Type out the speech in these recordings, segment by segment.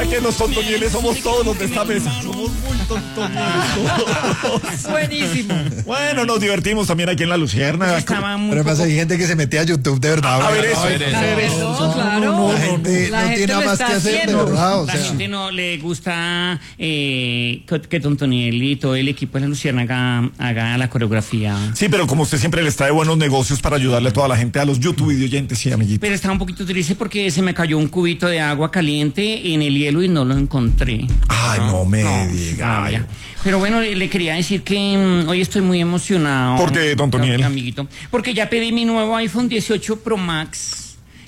que los tontonieles somos todos los de esta mesa. Somos muy tontonieles todos. Buenísimo. Bueno, nos divertimos también aquí en La Luciérnaga. Pero pasa, hay gente que se mete a YouTube de verdad. A ver eso. No, claro. La gente no tiene nada más que hacer, de verdad. O La sea, gente no le gusta que Tontoniel y todo el equipo de La Luciérnaga haga la coreografía. Sí, pero como usted siempre les trae buenos negocios para ayudarle a toda la gente, a los YouTube videoyentes, sí, amiguito. Pero estaba un poquito triste porque se me cayó un cubito de agua caliente en el hielo y no lo encontré. Ay, no me diga. Rabia. Pero bueno, le quería decir que hoy estoy muy emocionado. ¿Por qué, don Toniel? Amiguito. Porque ya pedí mi nuevo iPhone 18 Pro Max.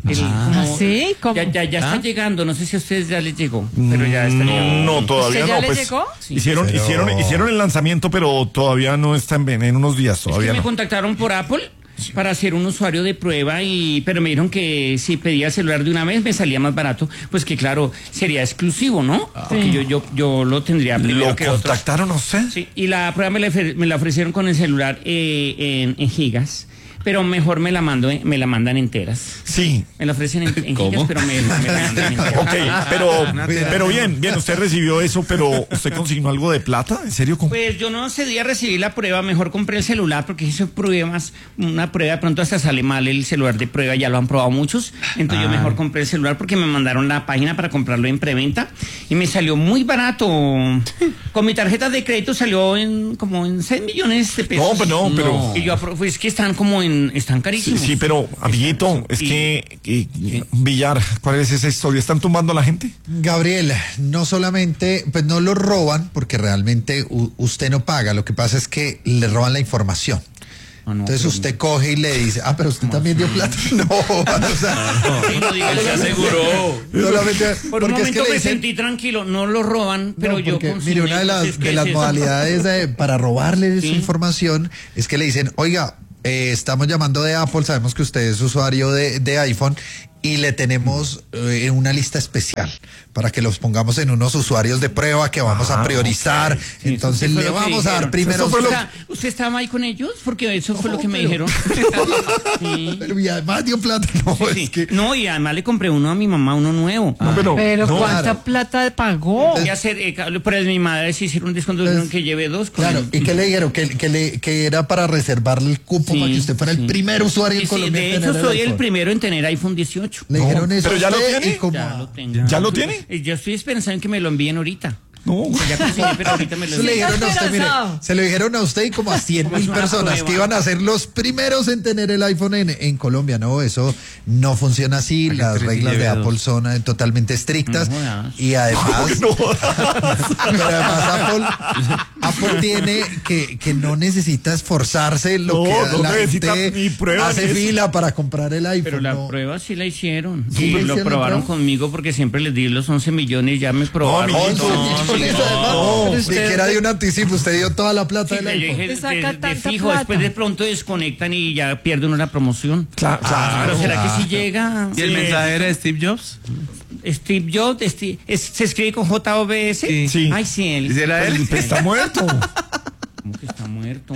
¿Sí? ¿Cómo? Ya está llegando, no sé si a ustedes ya les llegó, pero ya está llegando. No, todavía ¿Usted ya no. le Pues llegó? Sí. hicieron el lanzamiento, pero todavía no está en unos días, Es que todavía me no. contactaron por Apple para hacer un usuario de prueba pero me dijeron que si pedía el celular de una vez me salía más barato, pues que claro, sería exclusivo, ¿no? Porque yo lo tendría primero ¿Lo que otros. contactaron a usted? Sí, y la prueba me la ofrecieron con el celular en gigas. Pero mejor me la mandan enteras. Sí. Me la ofrecen en gigas, pero me la mandan enteras. Ok, pero bien, usted recibió eso, pero ¿usted consignó algo de plata? ¿En serio? Pues yo no cedí a recibir la prueba, mejor compré el celular porque hice pruebas, una prueba de pronto hasta sale mal el celular de prueba, ya lo han probado muchos, entonces yo mejor compré el celular porque me mandaron la página para comprarlo en preventa y me salió muy barato. Con mi tarjeta de crédito salió como en 6 millones de pesos. Pero... Y yo pues que están carísimos. Sí, pero, amiguito, es que Villar, ¿cuál es esa historia? ¿Están tumbando a la gente? Gabriel, no solamente, pues no lo roban porque realmente usted no paga, lo que pasa es que le roban la información. Entonces usted coge y le dice, pero usted también dio plata. No, o sea, Él se aseguró. Solamente Por un porque es momento que le me dicen, sentí tranquilo, no lo roban, pero yo porque, consigné, mire, una de pues, las modalidades para robarle su Sí. información es que le dicen, oiga, estamos llamando de Apple, sabemos que usted es usuario de iPhone y le tenemos una lista especial para que los pongamos en unos usuarios de prueba que vamos a priorizar. Okay. Sí, entonces eso le fue lo que vamos a dar dijeron. primero. ¿Usted estaba ahí con ellos? Porque eso fue lo que me dijeron. Sí. Pero y además dio plata. No, Sí. es que No, y además le compré uno a mi mamá, uno nuevo. Pero no, ¿cuánta claro. plata pagó? Ya pero mi madre sí hicieron un descuento, dijeron que lleve dos. Con claro, él. ¿y qué le dijeron? Que era para reservarle el cupo Sí, para que usted fuera el sí. primer usuario en Sí, Colombia. de en hecho, tener soy el iPhone. primero en tener iPhone 18. Le dijeron eso. ¿Pero ya a lo usted tiene? y como- Ya lo tengo. ¿Ya lo tiene? Y yo estoy pensando en que me lo envíen ahorita. No. Ya consigné, pero ahorita me lo Eso le envían. dijeron a usted, mire, esperanzado. se lo dijeron a usted y como a 100.000 Como es una personas prueba. que iban a ser los primeros en tener el iPhone en Colombia. No, eso no funciona así. Las reglas de Apple son totalmente estrictas. No jodas. Y además, pero además Apple tiene que no necesita esforzarse lo No, que no la necesita gente ni prueba hace ni eso. fila para comprar el iPhone. Pero la no. prueba sí la hicieron. ¿Sí Y le lo hicieron la probaron prueba? conmigo porque siempre les di los 11 millones, ya me probaron. No, Once millones, además, ni siquiera dio un anticipo, usted dio toda la plata Sí, del yo iPhone. dije, Te saca de tanta fijo, plata. después de pronto desconectan y ya pierde uno la promoción. Claro. Pero ¿será que si llega? ¿Y el mensaje era de Steve Jobs? Steve Jobs, se escribe con JOBS. Sí. Ay, sí, él. ¿Y era él? Está muerto. ¿Cómo que está muerto?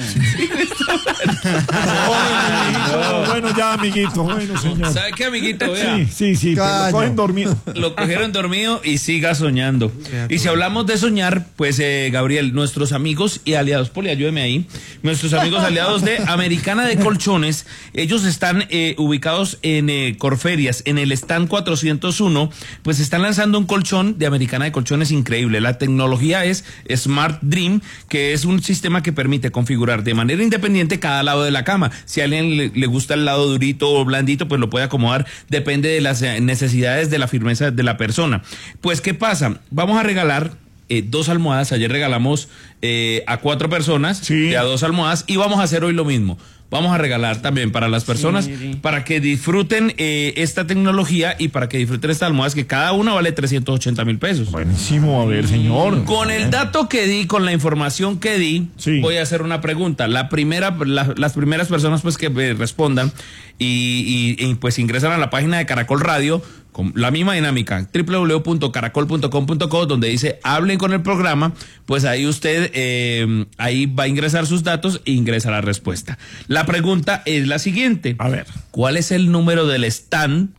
No, bueno, ya, amiguito. Bueno, señor. ¿Sabe qué, amiguito? Vea. Sí, pero Caño. lo cogen dormido. Lo cogieron dormido y siga soñando. Y si hablamos de soñar, pues Gabriel, nuestros amigos y aliados, Poli, ayúdeme ahí, nuestros amigos aliados de Americana de Colchones, ellos están ubicados en Corferias, en el stand 401, pues están lanzando un colchón de Americana de Colchones increíble. La tecnología es Smart Dream, que es un sistema que permite configurar de manera independiente cada lado de la cama. Si a alguien le gusta el lado durito o blandito, pues lo puede acomodar, depende de las necesidades de la firmeza de la persona. Pues, ¿qué pasa? Vamos a regalar 2 almohadas. Ayer regalamos a 4 personas Sí. a 2 almohadas y vamos a hacer hoy lo mismo. Vamos a regalar también para las personas, Sí. para que disfruten esta tecnología y para que disfruten estas almohadas, que cada una vale 380,000 pesos. Buenísimo, a ver, señor. Con el dato que di, con la información que di, Sí. voy a hacer una pregunta. Las primeras personas pues que respondan y pues ingresan a la página de Caracol Radio con la misma dinámica, www.caracol.com.co, donde dice hablen con el programa, pues ahí usted ahí va a ingresar sus datos e ingresa la respuesta. La pregunta es la siguiente. A ver. ¿Cuál es el número del stand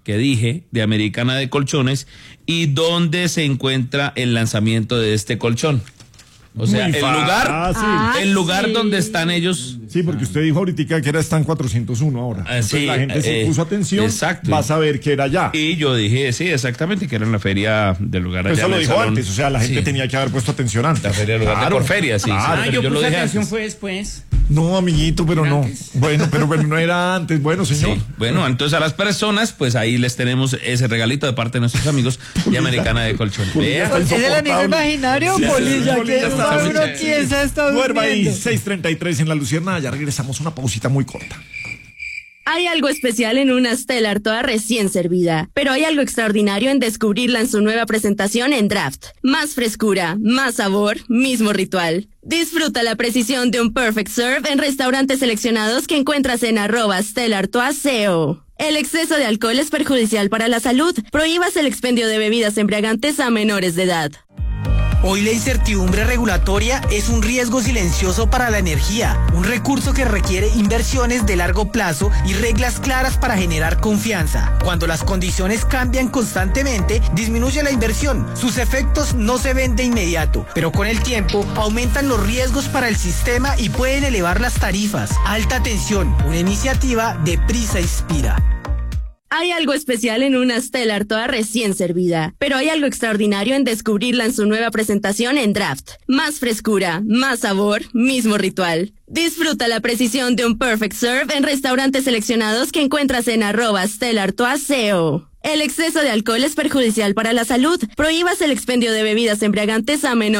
que dije de Americana de Colchones y dónde se encuentra el lanzamiento de este colchón. O sea, Muy el lugar sí. donde están ellos. Sí, porque usted dijo ahorita que era Stand 401 ahora. Entonces sí, la gente se puso atención, exacto. va a saber que era allá. Y yo dije, sí, exactamente, que era en la feria del lugar allá. Eso en lo el dijo salón. antes, o sea, la gente Sí. tenía que haber puesto atención antes. La feria del lugar de Porferia, sí. claro. Pero yo lo puse dije atención antes. fue después. No, amiguito, pero no. Antes. Bueno, pero no era antes. Bueno, señor. Sí. Bueno, entonces a las personas, pues ahí les tenemos ese regalito de parte de nuestros amigos de Americana de Colchones. Vea. Está ¿Es el amigo insoportable. imaginario, Sí, Polilla? Polilla Que está uno muy- piensa está Duerma ahí, durmiendo. 6:33 en la Luciérnaga. Ya regresamos, una pausita muy corta. Hay algo especial en una Stellar toda recién servida, pero hay algo extraordinario en descubrirla en su nueva presentación en Draft. Más frescura, más sabor, mismo ritual. Disfruta la precisión de un Perfect Serve en restaurantes seleccionados que encuentras en @StellarToaSeo. El exceso de alcohol es perjudicial para la salud. Prohíbas el expendio de bebidas embriagantes a menores de edad. Hoy la incertidumbre regulatoria es un riesgo silencioso para la energía, un recurso que requiere inversiones de largo plazo y reglas claras para generar confianza. Cuando las condiciones cambian constantemente, disminuye la inversión. Sus efectos no se ven de inmediato, pero con el tiempo aumentan los riesgos para el sistema y pueden elevar las tarifas. Alta tensión, una iniciativa de Prisa Inspira. Hay algo especial en una Stellar toda recién servida, pero hay algo extraordinario en descubrirla en su nueva presentación en Draft. Más frescura, más sabor, mismo ritual. Disfruta la precisión de un Perfect Serve en restaurantes seleccionados que encuentras en @StellarToaSeo. El exceso de alcohol es perjudicial para la salud. Prohíbas el expendio de bebidas embriagantes a menores